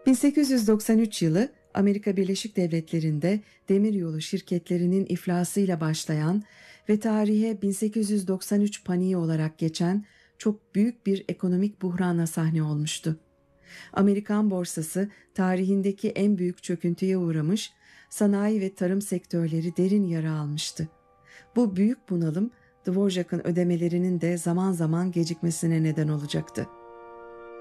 1893 yılı Amerika Birleşik Devletleri'nde demiryolu şirketlerinin iflasıyla başlayan ve tarihe 1893 paniği olarak geçen çok büyük bir ekonomik buhrana sahne olmuştu. Amerikan borsası tarihindeki en büyük çöküntüye uğramış, sanayi ve tarım sektörleri derin yara almıştı. Bu büyük bunalım Dvorak'ın ödemelerinin de zaman zaman gecikmesine neden olacaktı.